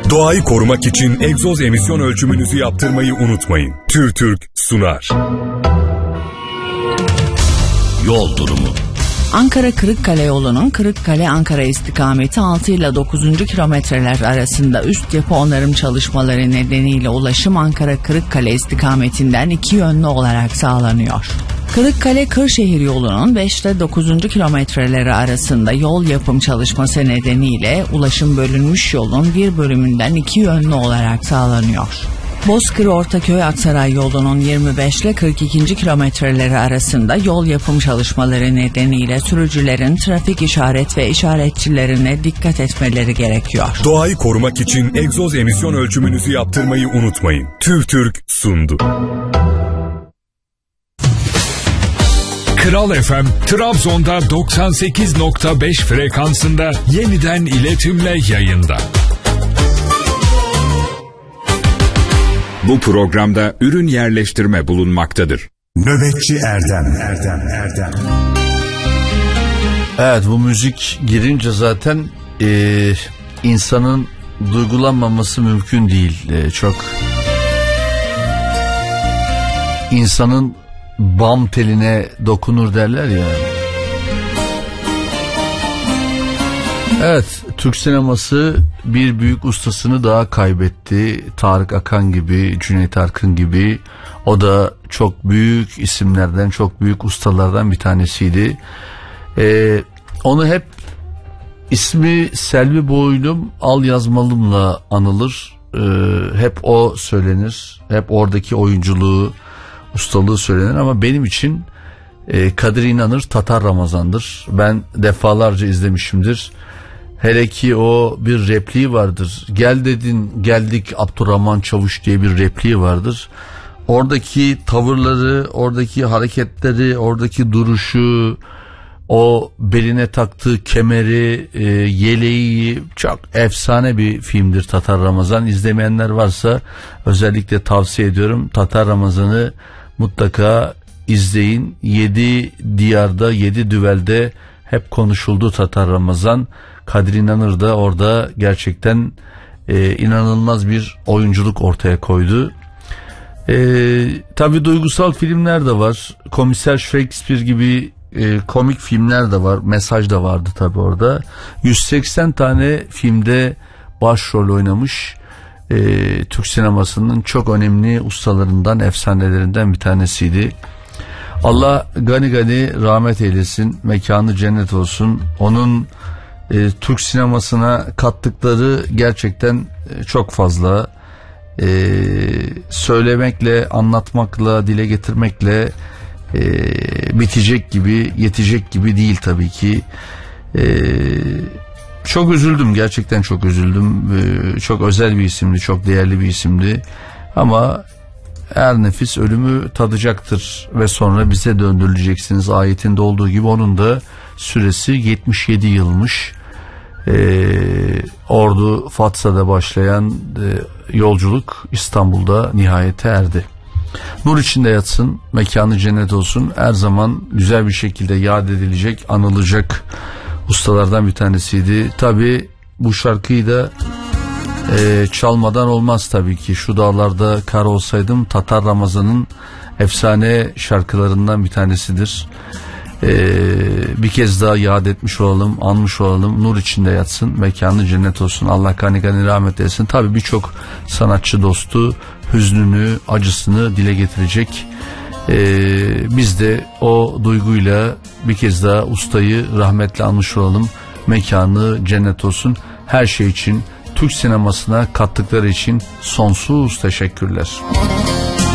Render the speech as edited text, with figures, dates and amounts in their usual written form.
Doğayı korumak için egzoz emisyon ölçümünüzü yaptırmayı unutmayın. TÜRTÜRK sunar. Yol durumu. Ankara Kırıkkale yolunun Kırıkkale-Ankara istikameti 6 ile 9. kilometreler arasında üst yapı onarım çalışmaları nedeniyle ulaşım Ankara Kırıkkale istikametinden iki yönlü olarak sağlanıyor. Kırıkkale-Kırşehir yolunun 5 ile 9. kilometreleri arasında yol yapım çalışması nedeniyle ulaşım bölünmüş yolun bir bölümünden iki yönlü olarak sağlanıyor. Bozkır-Ortaköy-Aksaray yolunun 25 ile 42. kilometreleri arasında yol yapım çalışmaları nedeniyle sürücülerin trafik işaret ve işaretçilerine dikkat etmeleri gerekiyor. Doğayı korumak için egzoz emisyon ölçümünüzü yaptırmayı unutmayın. TÜRTÜRK sundu. Kral FM, Trabzon'da 98.5 frekansında yeniden iletimle yayında. Bu programda ürün yerleştirme bulunmaktadır. Nöbetçi Erdem. Evet, bu müzik girince zaten insanın duygulanmaması mümkün değil. Çok insanın bam teline dokunur derler ya. Evet, Türk sineması bir büyük ustasını daha kaybetti. Tarık Akan gibi, Cüneyt Arkın gibi. O da çok büyük isimlerden, çok büyük ustalardan bir tanesiydi. Onu hep ismi Selvi Boylum, Al Yazmalım'la anılır. Hep o söylenir. Hep oradaki oyunculuğu, ustalığı söylenir ama benim için Kadir İnanır Tatar Ramazan'dır. Ben defalarca izlemişimdir. Hele ki o bir repliği vardır. Gel dedin geldik Abdurrahman Çavuş diye bir repliği vardır. Oradaki tavırları, oradaki hareketleri, oradaki duruşu, o beline taktığı kemeri, yeleği, çok efsane bir filmdir Tatar Ramazan. İzlemeyenler varsa özellikle tavsiye ediyorum. Tatar Ramazan'ı mutlaka izleyin. 7 diyarda, 7 düvelde hep konuşuldu Tatar Ramazan. Kadir İnanır da orada gerçekten inanılmaz bir oyunculuk ortaya koydu. Tabii duygusal filmler de var. Komiser Shakespeare gibi komik filmler de var. Mesaj da vardı tabii orada. 180 tane filmde başrol oynamış. Türk sinemasının çok önemli ustalarından, efsanelerinden bir tanesiydi. Allah gani gani rahmet eylesin, mekanı cennet olsun. Onun Türk sinemasına kattıkları gerçekten çok fazla. Söylemekle, anlatmakla, dile getirmekle bitecek gibi, yetecek gibi değil tabii ki. Çok üzüldüm, gerçekten çok üzüldüm. Çok özel bir isimdi, çok değerli bir isimdi. Ama her nefis ölümü tadacaktır ve sonra bize döndürüleceksiniz ayetinde olduğu gibi. Onun da süresi 77 yılmış. Ordu Fatsa'da başlayan yolculuk İstanbul'da nihayete erdi. Nur içinde yatsın, mekanı cennet olsun. Her zaman güzel bir şekilde yad edilecek, anılacak ustalardan bir tanesiydi. Tabii bu şarkıyı da çalmadan olmaz tabii ki. Şu dağlarda kar olsaydım Tatar Ramazan'ın efsane şarkılarından bir tanesidir. Bir kez daha yad etmiş olalım, anmış olalım. Nur içinde yatsın, mekanı cennet olsun. Allah gani gani rahmet eylesin. Tabii birçok sanatçı dostu hüznünü, acısını dile getirecek. Biz de o duyguyla bir kez daha ustayı rahmetle anmış olalım. Mekanı cennet olsun. Her şey için, Türk sinemasına kattıkları için sonsuz teşekkürler.